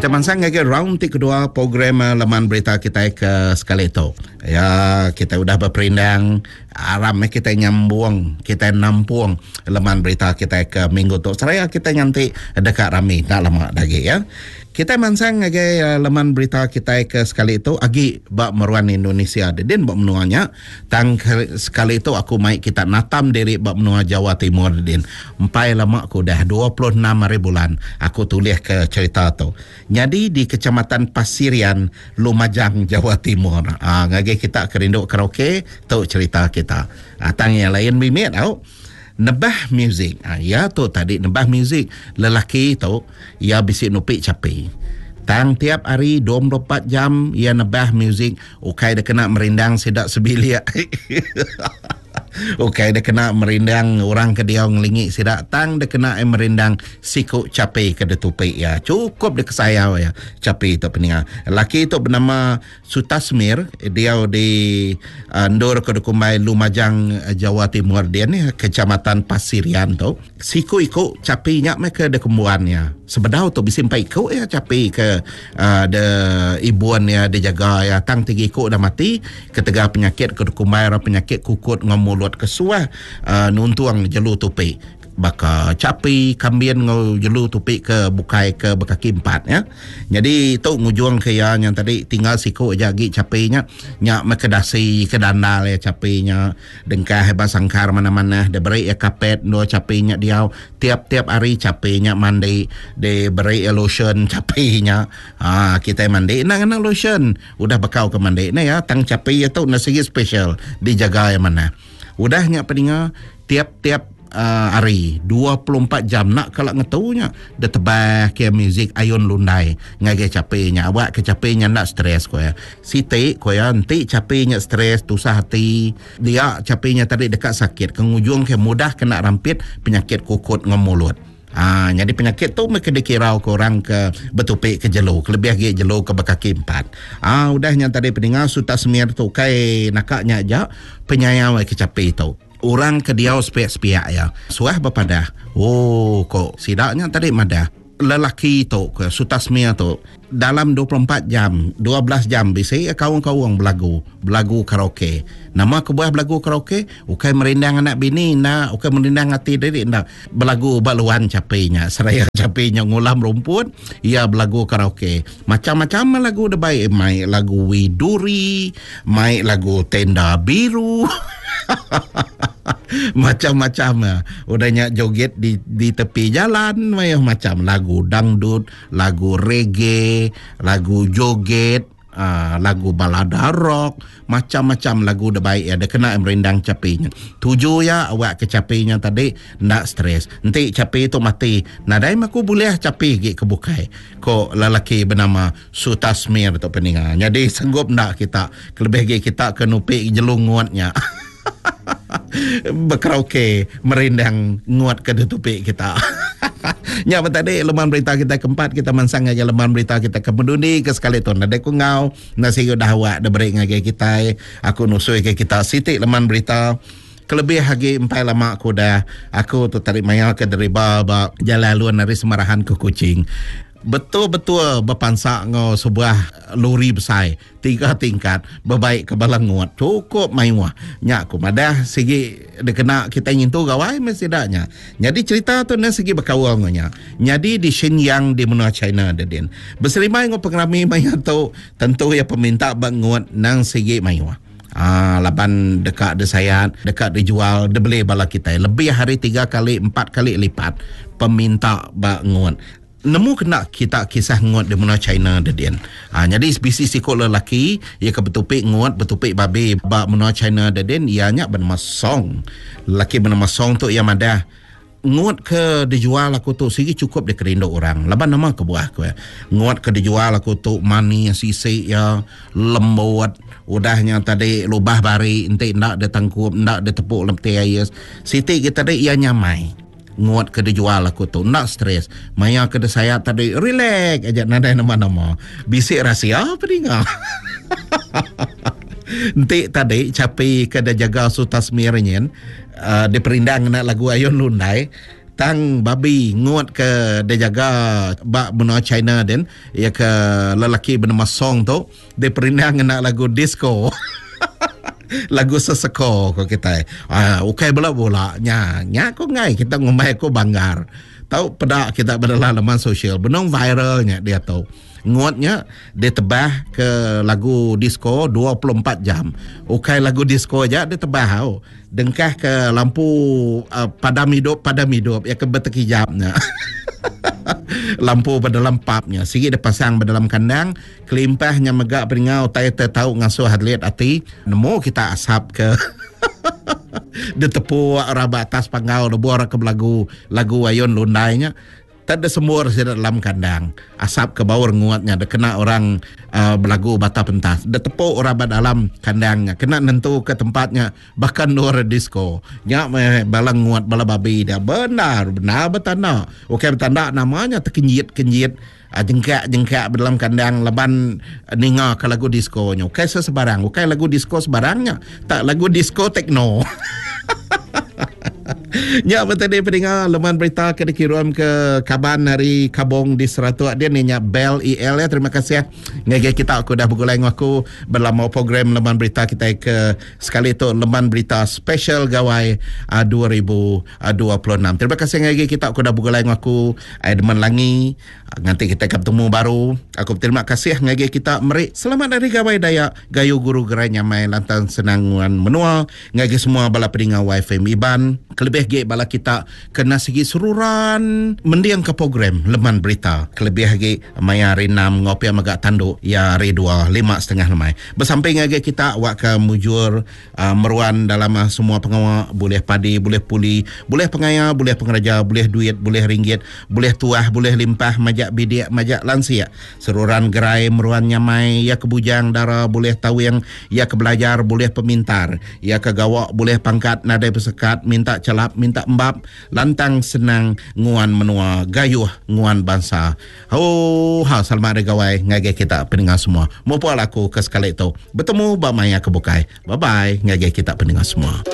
Kita mansang lagi round kedua program laman berita kita ke sekali itu. Ya, kita udah berperindang aram kita nyambung, kita nampung laman berita kita ke minggu tu. Seraya kita nyanti dekat rami tak lama lagi ya. Kita mansang lagi laman berita kita ke sekali itu agi bak meruan Indonesia dedin bak menuanya tang sekali itu aku mai kita natam diri bak menua Jawa Timur dedin empai lama aku dah 26 hari bulan aku tulis ke cerita tu. Jadi di Kecamatan Pasirian Lumajang Jawa Timur ngagi kita kerinduk karaoke tu cerita kita tang yang lain bimit tau. Nebah music. Ya tu tadi nebah music. Lelaki tu ia bisik nupik capi. Tang tiap hari 24 jam ia nebah music. Ukai dia kena merindang sedak sebilik. Ukai dia kena merindang orang ke dia ngelingi sedak tang dia kena merindang sikuk capi ke dia tupik ya. Cukup dia kesayau ya capi tu peninga. Lelaki tu bernama Sutasmir, dia di Ndur Kedukumbai Lumajang Jawa Timur dia ni Kecamatan Pasirian tu. Siku-iku capi nyak mereka de kembuannya. Sebedau tu bisimpai ikut ya capi ke de ibuan ya dia jaga ya tang tiga ikut dah mati ketega penyakit kedukumbai penyakit kukut ngamulut kesuah nuntuang jelu tupi baka capi kambien ngau jelu tupi ke bukai ke bekaki empat ya. Jadi tu ngujung ke ya yang tadi tinggal siku aja gi capinya nya mekedasi ke dandal ya capinya dengkah heba sangkar mana-mana de beri ya kapet no capinya dia tiap-tiap hari capinya mandi de beri lotion capinya kita mandi nang lotion udah bakau ke mandi na ya tang capi ya tu na segi special dijaga ya mana udahnya peninga tiap-tiap hari 24 jam nak kalau ngetaunya dia tebah ke muzik ayun lundai ngage capeknya awak ke capeknya nak stres ko ya siti ko ya nanti capeknya stres tusah hati dia capeknya tadi dekat sakit kengujung ke mudah kena rampit penyakit kukut ngemulut. Jadi penyakit tu mereka dikirau ke orang ke betupik ke jelu kelebih lagi jelu ke bekaki empat. Udahnya tadi pendengar Sutasmir tu kai nakaknya aja penyayang ke capi tu. Orang ke dia spiak-spiak ya. Suah berpadah. Kok sidaknya tadi madah. Lelaki tu ke Sutasmir tu dalam 24 jam 12 jam bisa kawan-kawan belagu karaoke. Nama kebuah belagu karaoke ukai merindang anak bini nak ukai merindang hati diri nak belagu baluan capinya seraya capinya ngulam rumput ia belagu karaoke macam-macam lagu dah baik mai lagu Widuri mai lagu Tenda Biru macam-macam udahnya joget di tepi jalan macam lagu dangdut lagu reggae lagu joget lagu balada rock macam-macam lagu dah baik ya dia kena merindang capinya tuju ya awak ke capinya tadi nak stres nanti capi tu mati nadai aku boleh capi ke bukai ko lelaki bernama Sutasmir tu peninga jadi sanggup nak kita kelebih kita ke nupik jelunguatnya berkaraoke merindang nguat ke tutupik kita. Ya tadi leman berita kita keempat kita mansang aja leman berita kita ke Meduni ke sekali tu nade ku ngau nasi dah awak dah beri ngage kita aku nusui ke kita sitik leman berita kelebih lagi empai lama aku tu tarik maya ke deriba jalan luar dari Semarahan ke Kuching. Betul-betul berpansak ngau sebuah lori besar 3 tingkat berbaik ke balanguat cukup maiwah nyak ku madah segi dia kena kita nyentuh gawai mestidaknya jadi cerita tu na segi berkawangnya jadi di Shenyang di menua China dedin berserimai ngau pengrami maya tu tentu ya peminta banguat nang segi maiwah laban dekat desayat dekat dijual dia beli bala kita lebih hari 3 kali 4 kali lipat peminta banguat nemu kena kita kisah ngot di mana China dedian. Jadi bisnis sikok lelaki ia ke betupik ngot betupik babi ba mana China dedian ianya bernama Song. Lelaki bernama Song tu ia madah ngot ke dijual aku tu sigi cukup dikerindu orang. Laban nama ke buah ku. Ngot ke dijual aku tu mani sisi ya lembut udahnya tadi lubah bari ente ndak ditangkup ndak ditepuk lemte ayas. Siti kita tadi ia nyamai. Nguat ke dijual aku tu nak stres maya ke saya tadi relax aja nada nama-nama bisik rahsia apa dengar nanti tadi capi ke jaga Sutasmirnya di perindang nak lagu ayun lundai tang babi nguat ke dia jaga bak benua China den ya ke lelaki bernama Song tu dia pernah nak lagu disco. Lagu seseko ko kita. Okay bola nya ko ngai kita ngomai ko banggar. Tahu pedak kita berdalam laman sosial benong viralnya dia tahu. Nguatnya dia tebah ke lagu disco 24 jam. Okay lagu disco aja dia tebah tau. Dengkah ke lampu padam hidup ya ke bertekijapnya. Lampu berdalam pubnya sikit dia pasang berdalam kandang kelimpahnya megak peringau tai tahu ngasuh hadliat ati nemu kita asap ke dia tepu raba atas pangau buar ke lagu ayun lundainya tak ada semur di dalam kandang asap ke bawah nguatnya dia kena orang belagu bata pentas dia tepuk orang dalam kandangnya kena nentu ke tempatnya bahkan luar disco nya balang nguat bala babi dia benar bertanda okey bertanda namanya terkenjit jengkak dalam kandang leban ninga ke lagu disco nya okey sebarang okey lagu disco sebarangnya tak lagu disco techno. Nya tadi pendengar leman berita ke dikirim ke Kaban hari Kabong di Seratu dia ni nya Bel EL ya terima kasih ya ngege kita aku dah bergulai aku berlama program leman berita kita ke sekali tu leman berita special gawai 2026 terima kasih ngege kita aku dah bergulai aku Edmund Langi nanti kita akan bertemu baru aku terima kasih ngege kita meri selamat dari gawai daya gayu guru gerai nyamai lantan senanguan menua ngege semua bala pendengar YFM Iban kelebih ge bala kita kena segi seruran mendiang ke program leman berita kelebih ge maya renam ngopi magak tanduk ya re 2:05 lemai bersamping ge kita awak ke mujur meruan dalam semua pengawal boleh padi boleh puli boleh pengaya boleh pengeraja boleh duit boleh ringgit boleh tuah boleh limpah majak bidik majak lansia seruran gerai meruan nyamai ya ke bujang dara boleh tahu yang ya ke belajar boleh pemintar ya ke gawak boleh pangkat nadai pesekat minta celap minta embap lantang senang nguan menua gayuh nguan bangsa selamat regawai ngage kita pendengar semua mopo aku ke sekali itu bertemu ba maya kebukai bye bye ngage kita pendengar semua.